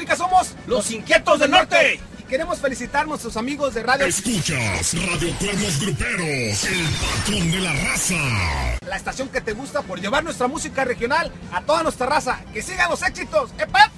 música somos Los Inquietos del Norte. Y queremos felicitar a nuestros amigos de radio. Escuchas Radio Cuernos Gruperos, el patrón de la raza. La estación que te gusta por llevar nuestra música regional a toda nuestra raza. ¡Que sigan los éxitos! ¡Epa!